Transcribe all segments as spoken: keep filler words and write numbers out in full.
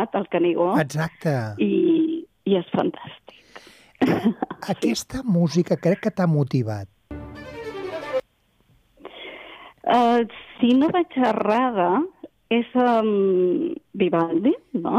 Nevat, al Canigó. Exacte. I, i és fantàstic. Aquesta música crec que t'ha motivat. Uh, si no vaig errada, és um, Vivaldi, no?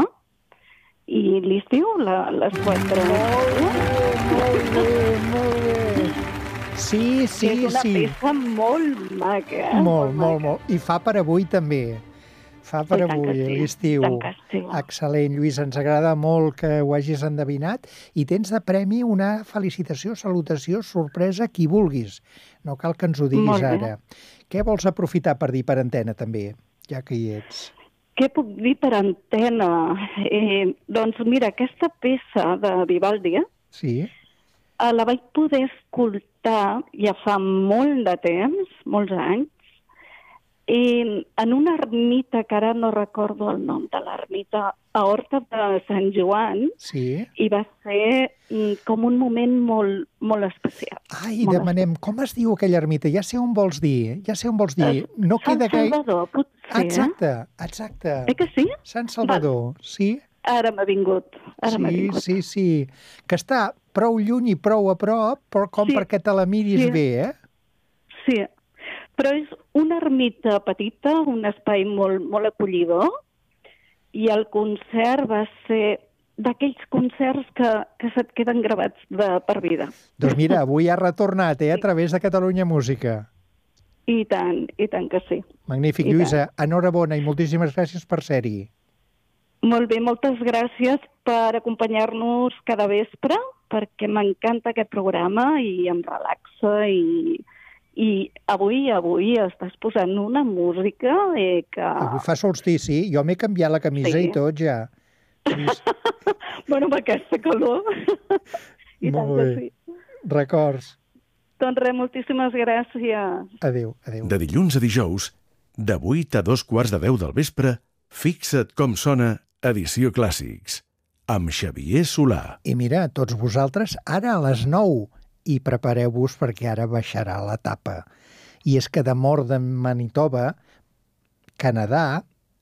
I l'estiu, la, les quatre... Molt bé, molt bé, molt bé. Sí, sí, és una sí. peça molt maca. Eh? Molt, molt, molt. I fa per avui també. Fa per I tant avui, que sí, l'estiu. tant que sí. Excel·lent, Lluís, ens agrada molt que ho hagis endevinat i tens de premi una felicitació, salutació, sorpresa, qui vulguis. No cal que ens ho diguis ara. Què vols aprofitar per dir per antena també, ja que hi ets? Què puc dir per antena? Eh, doncs mira, aquesta peça de Vivaldi, eh? Sí. Eh, la vaig poder escoltar ja fa molt de temps, molts anys, i en una ermita, que ara no recordo el nom de l'ermita, a Horta de Sant Joan, sí. I va ser mm, com un moment molt, molt especial. Ai, molt demanem, especial. com es diu aquella ermita? Ja sé on vols dir, ja sé on vols dir. No Sant queda gaire... Salvador, potser, exacte, exacte. Eh que sí? Sant Salvador, Va. sí. Ara m'ha vingut, ara sí, m'ha vingut. Sí, sí, que està prou lluny i prou a prop, però com sí. perquè te la miris sí. bé, eh? Sí, però és una ermita petita, un espai molt, molt acollidor, i el concert va ser d'aquells concerts que, que se't queden gravats de per vida. Doncs mira, avui ha retornat, eh, a través de Catalunya Música. I tant, i tant que sí. Magnífic, I Lluïsa, tant. Enhorabona i moltíssimes gràcies per ser-hi. Molt bé, moltes gràcies per acompanyar-nos cada vespre, perquè m'encanta aquest programa i em relaxa i... I avui, avui estàs posant una música eh, que... Avui fa solstici, jo m'he canviat la camisa sí. i tot ja. bueno, amb aquesta calor. I Molt tant bé. que sí. Records. Doncs res, moltíssimes gràcies. Adéu, adéu. De dilluns a dijous, de vuit a dos quarts de deu del vespre, fixa't com sona Edició Clàssics, amb Xavier Solà. I mira, tots vosaltres, ara a les nou, i prepareu-vos perquè ara baixarà la tapa. I és que de Mort de Manitoba, Canadà,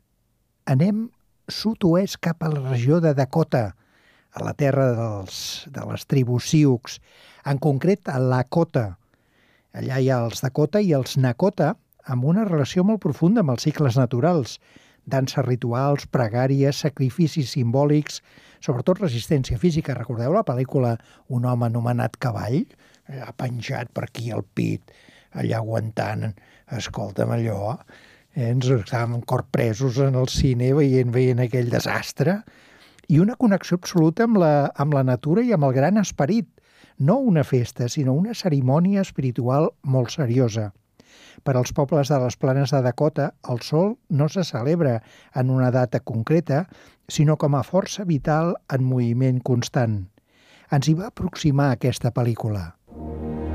anem sud-oest cap a la regió de Dakota, a la terra dels, de les tribus Sioux, en concret a Lakota. Allà hi ha els Dakota i els Nakota, amb una relació molt profunda amb els cicles naturals, danses rituals, pregàries, sacrificis simbòlics, sobretot resistència física. Recordeu la pel·lícula Un home anomenat Cavall? Ha penjat per aquí al pit, allà aguantant, escolta'm allò, eh? Ens estàvem corpresos en el cine veient, veient aquell desastre, i una connexió absoluta amb la, amb la natura i amb el gran esperit. No una festa, sinó una cerimònia espiritual molt seriosa. Per als pobles de les planes de Dakota, el sol no se celebra en una data concreta, sinó com a força vital en moviment constant. Ens hi va aproximar aquesta pel·lícula.